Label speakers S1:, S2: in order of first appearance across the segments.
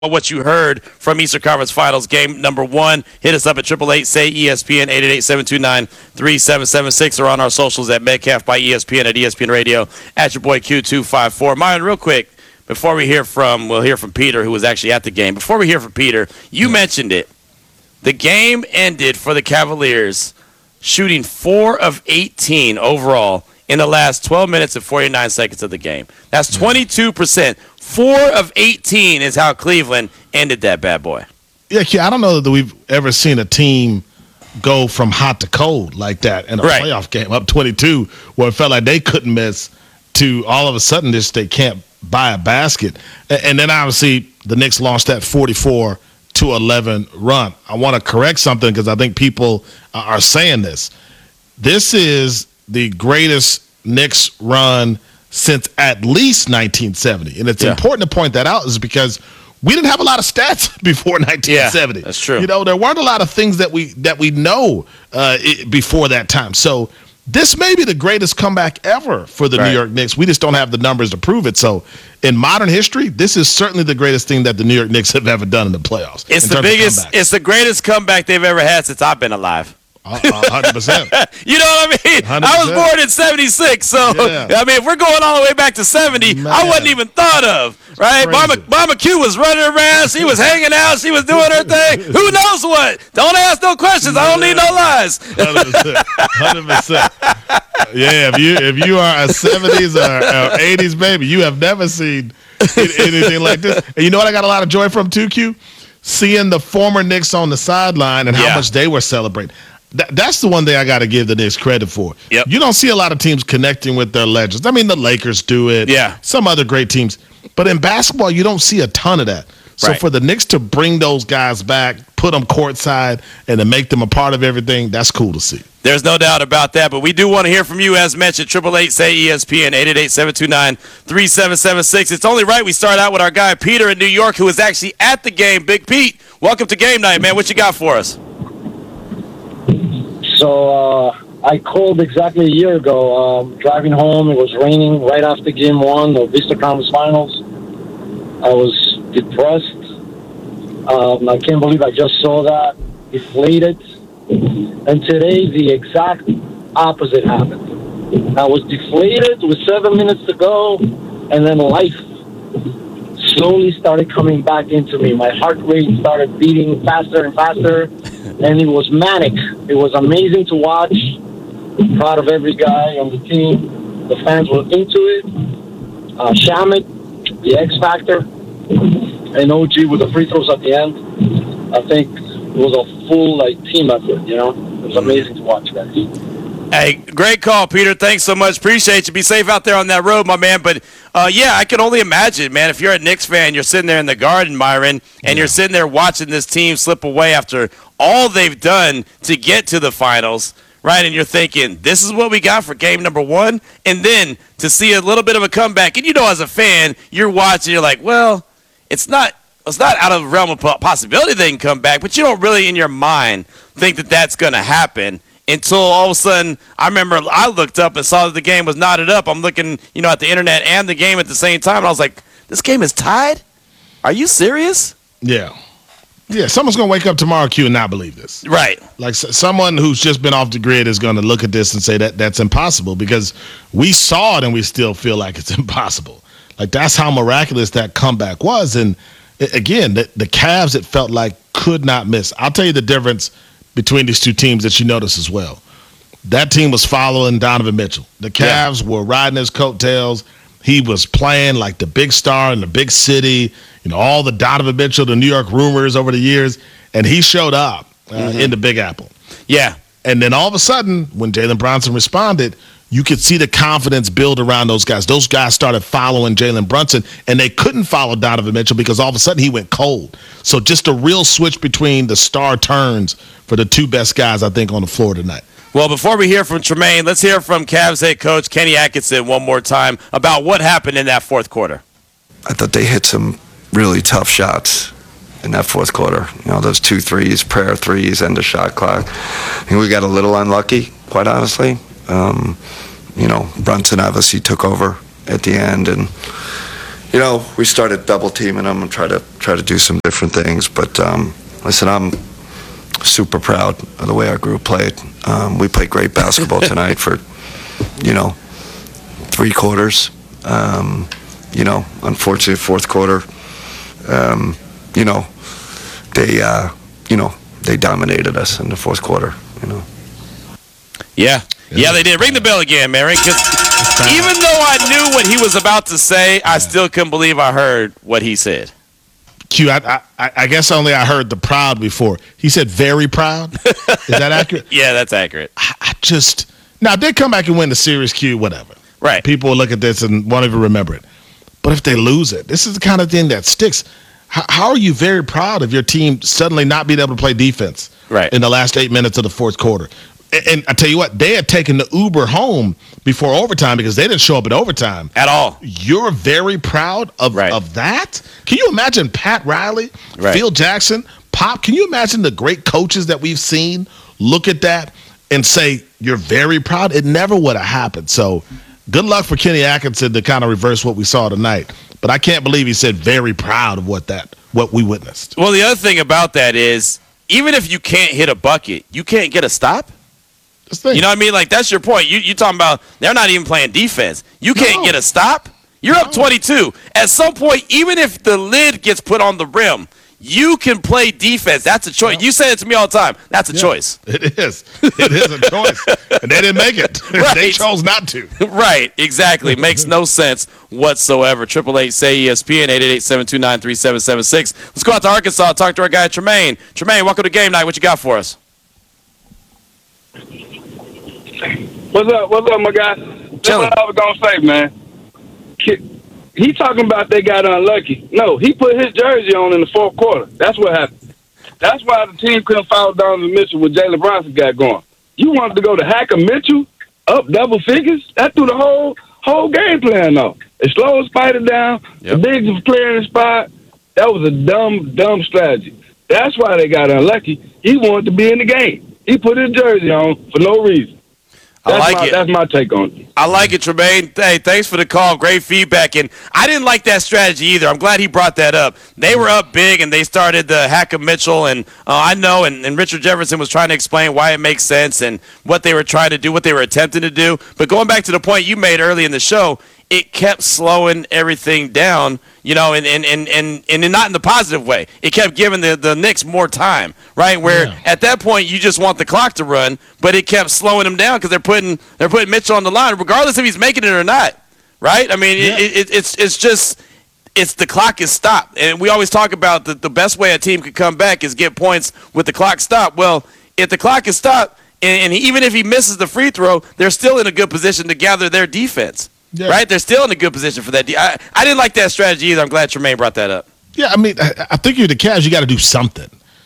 S1: what you heard from Eastern Conference Finals game number 1. Hit us up at 888-SAY-ESPN, 888-729-3776, or on our socials at Metcalf by ESPN, at ESPN Radio, at your boy Q254. Myron, real quick, before we'll hear from Peter, who was actually at the game. Before we hear from Peter, you mentioned it. The game ended for the Cavaliers shooting 4 of 18 overall in the last 12 minutes and 49 seconds of the game. That's 22%. 4 of 18 is how Cleveland ended that bad boy.
S2: Yeah, I don't know that we've ever seen a team go from hot to cold like that in a playoff game, up 22, where it felt like they couldn't miss, to all of a sudden they can't buy a basket. And then obviously the Knicks launched that 44-11 run. I want to correct something because I think people are saying this. This is the greatest Knicks run since at least 1970. And it's important to point that out is because we didn't have a lot of stats before 1970.
S1: Yeah, that's true.
S2: There weren't a lot of things that we know before that time. So this may be the greatest comeback ever for the New York Knicks. We just don't have the numbers to prove it. So in modern history, this is certainly the greatest thing that the New York Knicks have ever done in the playoffs.
S1: It's the greatest comeback they've ever had since I've been alive.
S2: 100%.
S1: You know what I mean?
S2: 100%.
S1: I was born in 76, so I mean, if we're going all the way back to 70, I wasn't even thought of, right? Mama Q was running around, she was hanging out, she was doing her thing. Who knows what? Don't ask no questions. I don't need no lies.
S2: 100%. Yeah, if you are a 70s or 80s baby, you have never seen anything like this. And you know what I got a lot of joy from, too, Q? Seeing the former Knicks on the sideline and how much they were celebrating. That's the one thing I got to give the Knicks credit for.
S1: Yep.
S2: You don't see a lot of teams connecting with their legends. I mean, the Lakers do it.
S1: Yeah.
S2: Some other great teams. But in basketball, you don't see a ton of that. So for the Knicks to bring those guys back, put them courtside, and to make them a part of everything, that's cool to see.
S1: There's no doubt about that, but we do want to hear from you, as mentioned, 888-SAY-ESPN, 888-729-3776. It's only right we start out with our guy Peter in New York, who was actually at the game. Big Pete, welcome to Game Night, man. What you got for us?
S3: So I called exactly a year ago. Driving home, it was raining right after Game 1 of Eastern Conference Finals. I was depressed. I can't believe I just saw that. Deflated. And today, the exact opposite happened. I was deflated with 7 minutes to go, and then life slowly started coming back into me. My heart rate started beating faster and faster, and it was manic. It was amazing to watch. Proud of every guy on the team. The fans were into it. Shamet, the X Factor, and OG with the free throws at the end. I think it was a full team effort. It was amazing to watch, guys.
S1: Hey, great call, Peter. Thanks so much. Appreciate you. Be safe out there on that road, my man. But, I can only imagine, man, if you're a Knicks fan, you're sitting there in the Garden, Myron, and you're sitting there watching this team slip away after all they've done to get to the finals, right? And you're thinking, this is what we got for game number 1? And then to see a little bit of a comeback. And, as a fan, you're watching, you're like, well, it's not out of the realm of possibility they can come back, but you don't really in your mind think that that's going to happen until all of a sudden, I remember I looked up and saw that the game was knotted up. I'm looking, at the internet and the game at the same time, and I was like, this game is tied? Are you serious?
S2: Yeah. Yeah, someone's going to wake up tomorrow, Q, and not believe this.
S1: Right.
S2: Like someone who's just been off the grid is going to look at this and say that's impossible because we saw it and we still feel like it's impossible. Like that's how miraculous that comeback was. And again, the Cavs, it felt like could not miss. I'll tell you the difference between these two teams that you notice as well. That team was following Donovan Mitchell. The Cavs were riding his coattails. He was playing like the big star in the big city, all the Donovan Mitchell, the New York rumors over the years, and he showed up in the Big Apple.
S1: Yeah.
S2: And then all of a sudden, when Jalen Brunson responded, you could see the confidence build around those guys. Those guys started following Jalen Brunson, and they couldn't follow Donovan Mitchell because all of a sudden he went cold. So just a real switch between the star turns for the two best guys, I think, on the floor tonight.
S1: Well, before we hear from Tremaine, let's hear from Cavs head coach Kenny Atkinson one more time about what happened in that fourth quarter.
S4: I thought they hit some really tough shots in that fourth quarter. Those 2 threes, prayer threes, end of shot clock. I think we got a little unlucky, quite honestly. Brunson obviously took over at the end, and we started double teaming them and try to do some different things. But listen, I'm super proud of the way our group played. We played great basketball tonight for 3 quarters. Unfortunately, fourth quarter, they dominated us in the fourth quarter.
S1: Yeah, they did. Ring the bell again, man. Because even though I knew what he was about to say, I still couldn't believe I heard what he said.
S2: Q, I guess only I heard the proud before. He said very proud. Is that accurate?
S1: Yeah, that's accurate.
S2: Now, if they come back and win the series, Q, whatever.
S1: Right.
S2: People will look at this and won't even remember it. But if they lose it, this is the kind of thing that sticks. How are you very proud of your team suddenly not being able to play defense in the last 8 minutes of the fourth quarter? And I tell you what, they had taken the Uber home before overtime because they didn't show up in overtime.
S1: At all.
S2: You're very proud of that? Can you imagine Pat Riley, Phil Jackson, Pop? Can you imagine the great coaches that we've seen look at that and say, you're very proud? It never would have happened. So good luck for Kenny Atkinson to kind of reverse what we saw tonight. But I can't believe he said very proud of what we witnessed.
S1: Well, the other thing about that is, even if you can't hit a bucket, you can't get a stop. You know what I mean? Like, that's your point. You talking about they're not even playing defense. You can't get a stop. You're up 22. At some point, even if the lid gets put on the rim, you can play defense. That's a choice. You say it to me all the time. That's a choice.
S2: It is. It is a choice. And they didn't make it. They chose not to.
S1: Right. Exactly. Makes no sense whatsoever. 888-SAY-ESPN, 888-729-3776. Let's go out to Arkansas, talk to our guy, Tremaine. Tremaine, welcome to Game Night. What you got for us?
S5: What's up, my guy? That's what I was going to say, man. He talking about they got unlucky. No, he put his jersey on in the fourth quarter. That's what happened. That's why the team couldn't follow Donovan Mitchell with Jalen Brunson got going. You wanted to go to Hacker Mitchell up double figures? That threw the whole game plan off. It slowed Spider down. The bigs was clearing the spot. That was a dumb strategy. That's why they got unlucky. He wanted to be in the game. He put his jersey on for no reason. That's my take on it.
S1: I like it, Tremaine. Hey, thanks for the call. Great feedback. And I didn't like that strategy either. I'm glad he brought that up. They were up big, and they started the Hacker Mitchell. And I know, and Richard Jefferson was trying to explain why it makes sense and what they were trying to do, what they were attempting to do. But going back to the point you made early in the show, it kept slowing everything down, and not in the positive way. It kept giving the Knicks more time, right? Where at that point you just want the clock to run, but it kept slowing them down because they're putting Mitchell on the line, regardless if he's making it or not, right? I mean, it's the clock is stopped, and we always talk about the best way a team could come back is get points with the clock stopped. Well, if the clock is stopped, and even if he misses the free throw, they're still in a good position to gather their defense. Yeah. Right? They're still in a good position for that. I didn't like that strategy either. I'm glad Tremaine brought that up.
S2: Yeah, I mean, I think you're the Cavs. You got to do something.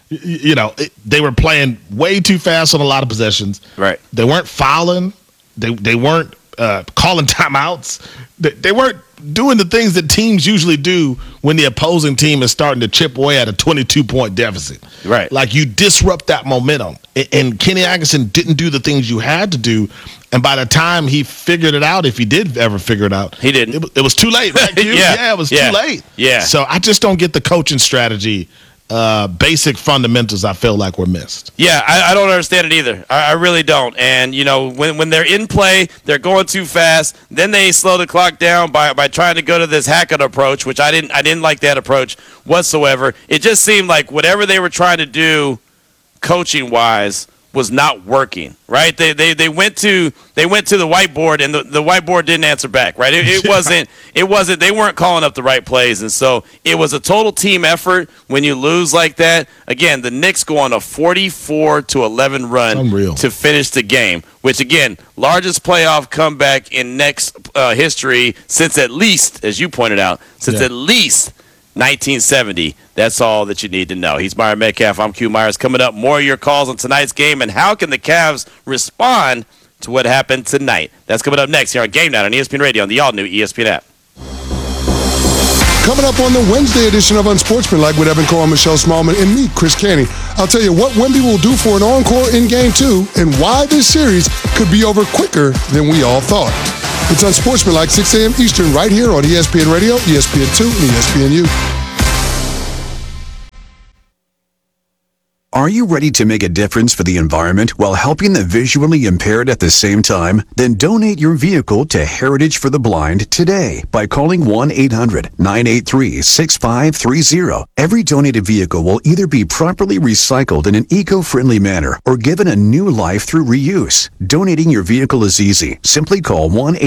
S2: They were playing way too fast on a lot of possessions.
S1: Right.
S2: They weren't fouling. They weren't calling timeouts. They weren't doing the things that teams usually do when the opposing team is starting to chip away at a 22-point deficit.
S1: Right.
S2: Like, you disrupt that momentum. And Kenny Atkinson didn't do the things you had to do. And by the time he figured it out, if he did ever figure it out,
S1: he didn't.
S2: It was too late, right?
S1: Yeah,
S2: it was too late.
S1: Yeah.
S2: So I just don't get the coaching strategy. Basic fundamentals I feel like were missed.
S1: Yeah, I don't understand it either. I really don't. And when they're in play, they're going too fast. Then they slow the clock down by trying to go to this Hackett approach, which I didn't like that approach whatsoever. It just seemed like whatever they were trying to do, coaching wise, was not working. Right? They went to the whiteboard, and the whiteboard didn't answer back. Right? It wasn't. They weren't calling up the right plays, and so it was a total team effort. When you lose like that, again, the Knicks go on a 44-11 run to finish the game, which again, largest playoff comeback in Knicks history since at least, as you pointed out, at least 1970. That's all that you need to know. He's Myron Metcalf. I'm Q Myers. Coming up, more of your calls on tonight's game and how can the Cavs respond to what happened tonight. That's coming up next here on Game Night on ESPN Radio on the all-new ESPN app.
S6: Coming up on the Wednesday edition of Unsportsmanlike with Evan Cole, Michelle Smallman, and me, Chris Canty, I'll tell you what Wemby will do for an encore in Game 2 and why this series could be over quicker than we all thought. It's Unsportsmanlike, 6 a.m. Eastern, right here on ESPN Radio, ESPN2, and ESPNU.
S7: Are you ready to make a difference for the environment while helping the visually impaired at the same time? Then donate your vehicle to Heritage for the Blind today by calling 1-800-983-6530. Every donated vehicle will either be properly recycled in an eco-friendly manner or given a new life through reuse. Donating your vehicle is easy. Simply call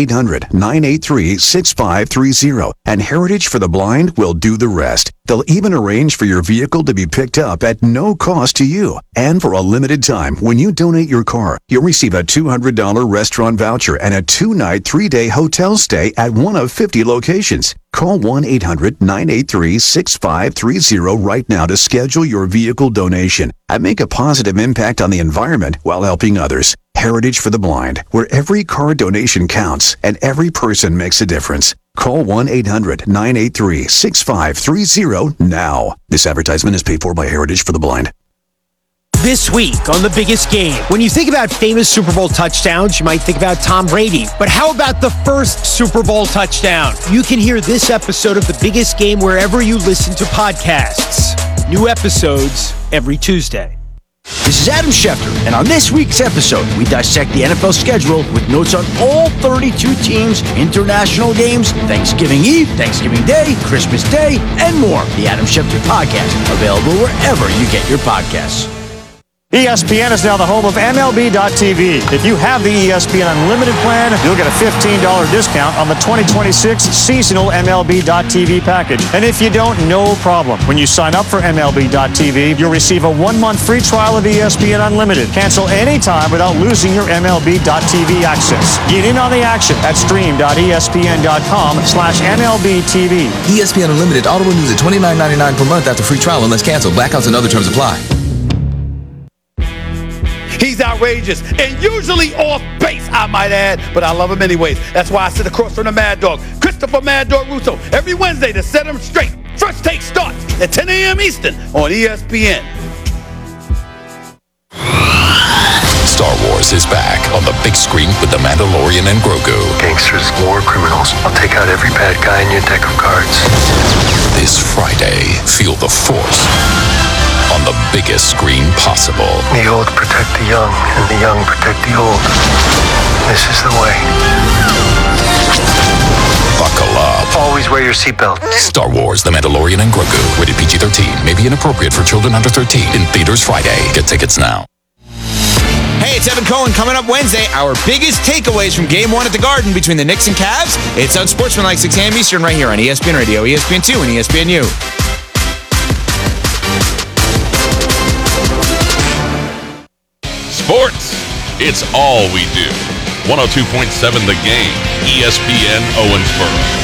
S7: 1-800-983-6530 and Heritage for the Blind will do the rest. They'll even arrange for your vehicle to be picked up at no cost to you. And for a limited time, when you donate your car, you'll receive a $200 restaurant voucher and a 2-night, 3-day hotel stay at one of 50 locations. Call 1-800-983-6530 right now to schedule your vehicle donation and make a positive impact on the environment while helping others. Heritage for the Blind, where every car donation counts and every person makes a difference. Call 1-800-983-6530 now. This advertisement is paid for by Heritage for the Blind.
S8: This week on The Biggest Game, when you think about famous Super Bowl touchdowns, you might think about Tom Brady. But how about the first Super Bowl touchdown? You can hear this episode of The Biggest Game wherever you listen to podcasts. New episodes every Tuesday.
S9: This is Adam Schefter, and on this week's episode, we dissect the NFL schedule with notes on all 32 teams, international games, Thanksgiving Eve, Thanksgiving Day, Christmas Day, and more. The Adam Schefter Podcast, available wherever you get your podcasts.
S10: ESPN is now the home of MLB.tv. If you have the ESPN Unlimited plan, you'll get a $15 discount on the 2026 seasonal MLB.tv package. And if you don't, no problem. When you sign up for MLB.tv, you'll receive a 1-month free trial of ESPN Unlimited. Cancel anytime without losing your MLB.tv access. Get in on the action at stream.espn.com/MLBTV.
S11: ESPN Unlimited auto renews at $29.99 per month after free trial unless canceled. Blackouts and other terms apply.
S12: He's outrageous and usually off base, I might add, but I love him anyways. That's why I sit across from the Mad Dog, Christopher Mad Dog Russo, every Wednesday to set him straight. First Take starts at 10 a.m. Eastern on ESPN.
S13: Star Wars is back on the big screen with The Mandalorian and Grogu.
S14: Gangsters, war criminals. I'll take out every bad guy in your deck of cards.
S13: This Friday, feel the Force on the biggest screen possible.
S14: The old protect the young, and the young protect the old. This is the way.
S13: Buckle up.
S14: Always wear your seatbelt.
S13: Star Wars, The Mandalorian and Grogu. Rated PG-13. May be inappropriate for children under 13. In theaters Friday. Get tickets now.
S15: Hey, it's Evan Cohen. Coming up Wednesday, our biggest takeaways from Game 1 at the Garden between the Knicks and Cavs. It's Unsportsmanlike 6 a.m. Eastern right here on ESPN Radio, ESPN2, and ESPNU.
S16: Sports, it's all we do. 102.7 The Game, ESPN Owensboro.